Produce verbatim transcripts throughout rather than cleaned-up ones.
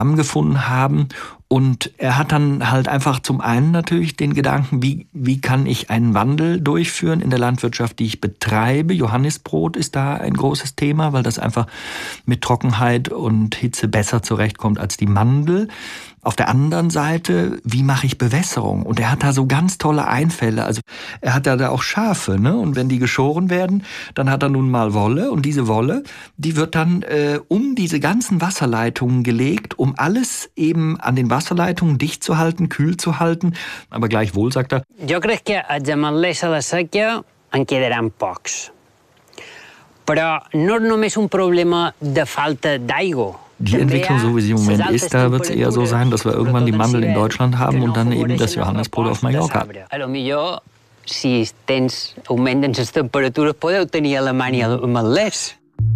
zusammengefunden haben. Und er hat dann halt einfach zum einen natürlich den Gedanken, wie, wie kann ich einen Wandel durchführen in der Landwirtschaft, die ich betreibe. Johannisbrot ist da ein großes Thema, weil das einfach mit Trockenheit und Hitze besser zurechtkommt als die Mandel. Auf der anderen Seite, wie mache ich Bewässerung? Und er hat da so ganz tolle Einfälle. Also er hat da auch Schafe, ne? Und wenn die geschoren werden, dann hat er nun mal Wolle. Und diese Wolle, die wird dann äh, um diese ganzen Wasserleitungen gelegt, um alles eben an den Wasserleitungen dicht zu halten, kühl zu halten. Aber gleichwohl, sagt er, Jo crec que els ametlers a la séquia en quedaran pocs. Però no és només un problema de falta d'aigua. Die Entwicklung, so wie sie im Moment ist, da wird es eher so sein, dass wir irgendwann die Mandel in Deutschland haben und dann eben das Johannisbrot auf Mallorca. Si tens, augmenten les temperatures, podeu tenir a Alemanya ametlers.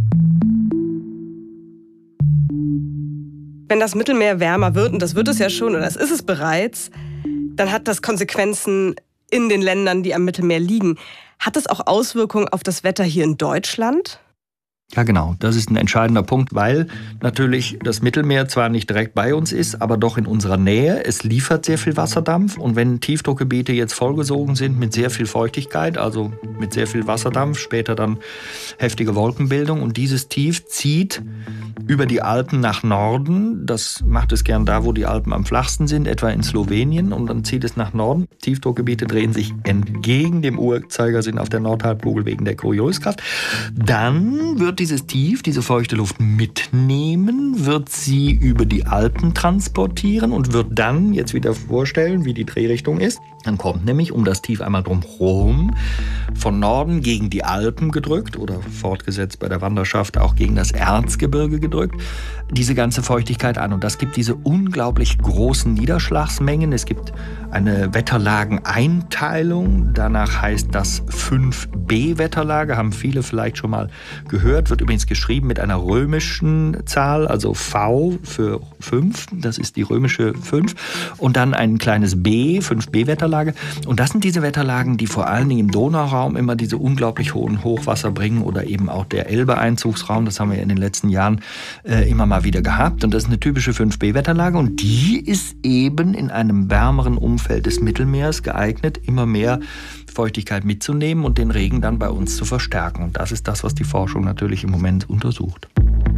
Wenn das Mittelmeer wärmer wird, und das wird es ja schon, oder das ist es bereits, dann hat das Konsequenzen in den Ländern, die am Mittelmeer liegen. Hat das auch Auswirkungen auf das Wetter hier in Deutschland? Ja, genau. Das ist ein entscheidender Punkt, weil natürlich das Mittelmeer zwar nicht direkt bei uns ist, aber doch in unserer Nähe. Es liefert sehr viel Wasserdampf. Und wenn Tiefdruckgebiete jetzt vollgesogen sind mit sehr viel Feuchtigkeit, also mit sehr viel Wasserdampf, später dann heftige Wolkenbildung, und dieses Tief zieht über die Alpen nach Norden. Das macht es gern da, wo die Alpen am flachsten sind, etwa in Slowenien. Und dann zieht es nach Norden. Tiefdruckgebiete drehen sich entgegen dem Uhrzeigersinn auf der Nordhalbkugel wegen der Corioliskraft. Dann wird dieses Tief, diese feuchte Luft mitnehmen, wird sie über die Alpen transportieren und wird dann jetzt wieder vorstellen, wie die Drehrichtung ist. Dann kommt nämlich um das Tief einmal drumherum von Norden gegen die Alpen gedrückt oder fortgesetzt bei der Wanderschaft auch gegen das Erzgebirge gedrückt, diese ganze Feuchtigkeit an. Und das gibt diese unglaublich großen Niederschlagsmengen. Es gibt eine Wetterlageneinteilung. Danach heißt das fünf B Wetterlage, haben viele vielleicht schon mal gehört. Wird übrigens geschrieben mit einer römischen Zahl, also V für fünf. Das ist die römische fünf. Und dann ein kleines B, fünf B Wetterlage. Und das sind diese Wetterlagen, die vor allen Dingen im Donauraum immer diese unglaublich hohen Hochwasser bringen oder eben auch der Elbe-Einzugsraum. Das haben wir in den letzten Jahren äh, immer mal wieder gehabt. Und das ist eine typische fünf B Wetterlage. Und die ist eben in einem wärmeren Umfeld des Mittelmeers geeignet, immer mehr Feuchtigkeit mitzunehmen und den Regen dann bei uns zu verstärken. Und das ist das, was die Forschung natürlich im Moment untersucht.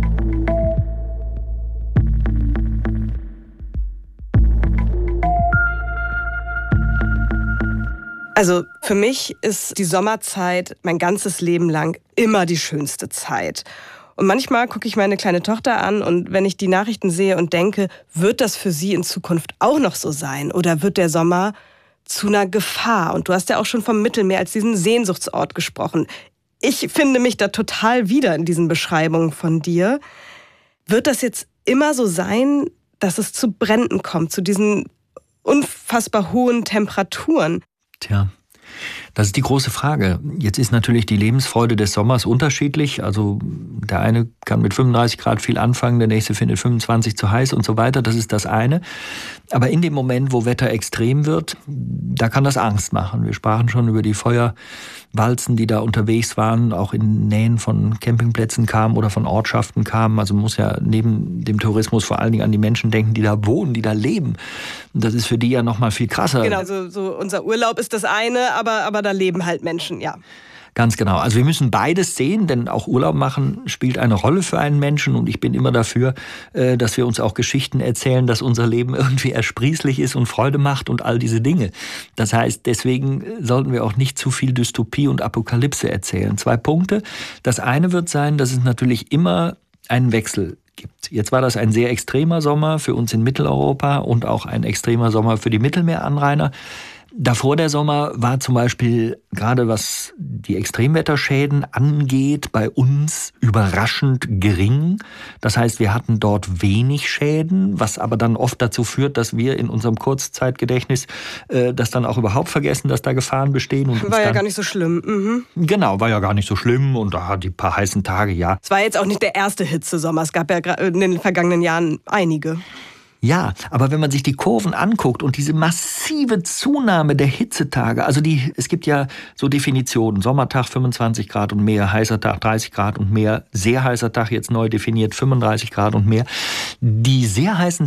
Also für mich ist die Sommerzeit mein ganzes Leben lang immer die schönste Zeit. Und manchmal gucke ich meine kleine Tochter an und wenn ich die Nachrichten sehe und denke, wird das für sie in Zukunft auch noch so sein? Oder wird der Sommer zu einer Gefahr? Und du hast ja auch schon vom Mittelmeer als diesen Sehnsuchtsort gesprochen. Ich finde mich da total wieder in diesen Beschreibungen von dir. Wird das jetzt immer so sein, dass es zu Bränden kommt, zu diesen unfassbar hohen Temperaturen? Tja, das ist die große Frage. Jetzt ist natürlich die Lebensfreude des Sommers unterschiedlich. Also der eine kann mit fünfunddreißig Grad viel anfangen, der nächste findet fünfundzwanzig zu heiß und so weiter. Das ist das eine. Aber in dem Moment, wo Wetter extrem wird, da kann das Angst machen. Wir sprachen schon über die Feuerwalzen, die da unterwegs waren, auch in Nähen von Campingplätzen kamen oder von Ortschaften kamen. Also man muss ja neben dem Tourismus vor allen Dingen an die Menschen denken, die da wohnen, die da leben. Und das ist für die ja noch mal viel krasser. Genau, so, so unser Urlaub ist das eine, aber, aber da leben halt Menschen, ja. Ganz genau. Also wir müssen beides sehen, denn auch Urlaub machen spielt eine Rolle für einen Menschen. Und ich bin immer dafür, dass wir uns auch Geschichten erzählen, dass unser Leben irgendwie ersprießlich ist und Freude macht und all diese Dinge. Das heißt, deswegen sollten wir auch nicht zu viel Dystopie und Apokalypse erzählen. Zwei Punkte. Das eine wird sein, dass es natürlich immer einen Wechsel gibt. Jetzt war das ein sehr extremer Sommer für uns in Mitteleuropa und auch ein extremer Sommer für die Mittelmeeranrainer. Davor der Sommer war zum Beispiel, gerade was die Extremwetterschäden angeht, bei uns überraschend gering. Das heißt, wir hatten dort wenig Schäden, was aber dann oft dazu führt, dass wir in unserem Kurzzeitgedächtnis äh, das dann auch überhaupt vergessen, dass da Gefahren bestehen. Und war ja dann, gar nicht so schlimm. Mhm. Genau, war ja gar nicht so schlimm und da hat die paar heißen Tage, ja. Es war jetzt auch nicht der erste Hitzesommer, es gab ja in den vergangenen Jahren einige. Ja, aber wenn man sich die Kurven anguckt und diese massive Zunahme der Hitzetage, also die, es gibt ja so Definitionen, Sommertag fünfundzwanzig Grad und mehr, heißer Tag dreißig Grad und mehr, sehr heißer Tag jetzt neu definiert fünfunddreißig Grad und mehr. Die sehr heißen